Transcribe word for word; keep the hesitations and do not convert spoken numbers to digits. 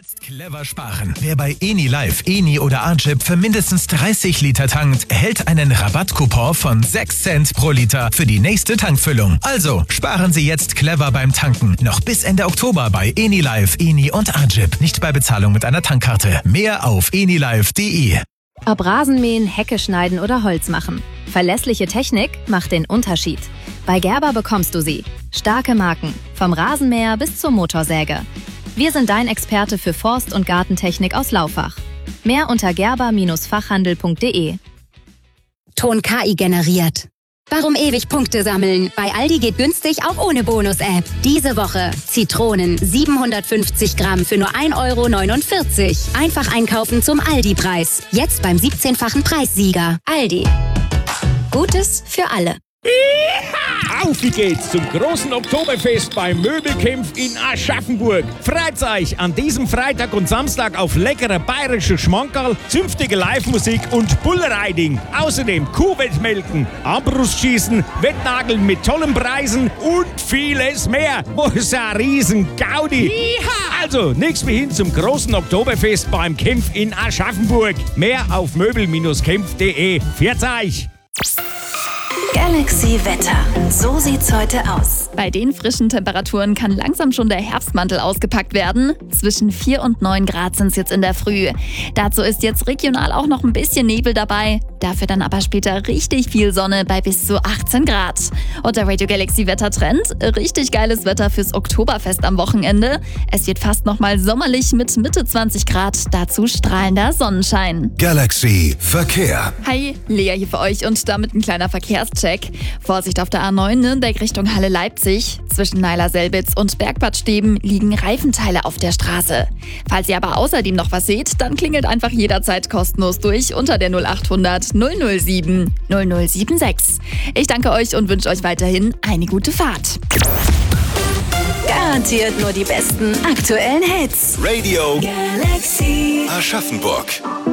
Jetzt clever sparen. Wer bei Enilive, Eni oder Archip für mindestens dreißig Liter tankt, erhält einen Rabattcoupon von sechs Cent pro Liter für die nächste Tankfüllung. Also sparen Sie jetzt clever beim Tanken. Noch bis Ende Oktober bei Enilive, Eni und Archip. Nicht bei Bezahlung mit einer Tankkarte. Mehr auf enilive punkt de. Ob Rasenmähen, Hecke schneiden oder Holz machen. Verlässliche Technik macht den Unterschied. Bei Gerber bekommst du sie. Starke Marken. Vom Rasenmäher bis zur Motorsäge. Wir sind dein Experte für Forst- und Gartentechnik aus Laufach. Mehr unter gerber Fachhandel punkt de. Ton K I generiert. Warum ewig Punkte sammeln? Bei Aldi geht günstig auch ohne Bonus-App. Diese Woche Zitronen siebenhundertfünfzig Gramm für nur ein Euro neunundvierzig. Einfach einkaufen zum Aldi-Preis. Jetzt beim siebzehnfachen Preissieger. Aldi. Gutes für alle. Auf wie geht's zum großen Oktoberfest beim Möbelkämpf in Aschaffenburg. Freut euch an diesem Freitag und Samstag auf leckerer bayerischer Schmankerl, zünftige Live-Musik und Bullriding. Außerdem Kuhwettmelken, Armbrustschießen, Wettnageln mit tollen Preisen und vieles mehr. Wo ist ein riesen Gaudi? Also, nichts wie hin zum großen Oktoberfest beim Kämpf in Aschaffenburg. Mehr auf möbel kämpf punkt de. Pfiat euch! Galaxy Wetter. So sieht's heute aus. Bei den frischen Temperaturen kann langsam schon der Herbstmantel ausgepackt werden. Zwischen vier und neun Grad sind es jetzt in der Früh. Dazu ist jetzt regional auch noch ein bisschen Nebel dabei. Dafür dann aber später richtig viel Sonne bei bis zu achtzehn Grad. Und der Radio Galaxy Wettertrend. Richtig geiles Wetter fürs Oktoberfest am Wochenende. Es wird fast nochmal sommerlich mit Mitte zwanzig Grad. Dazu strahlender Sonnenschein. Galaxy Verkehr. Hi, Lea hier für euch und damit ein kleiner Verkehrscheck. Vorsicht auf der A neun Nürnberg Richtung Halle-Leipzig. Zwischen Neiler-Selbitz und Bergbad Steben liegen Reifenteile auf der Straße. Falls ihr aber außerdem noch was seht, dann klingelt einfach jederzeit kostenlos durch unter der null achthundert null null sieben null null sieben sechs. Ich danke euch und wünsche euch weiterhin eine gute Fahrt. Garantiert nur die besten aktuellen Hits. Radio Galaxy Aschaffenburg.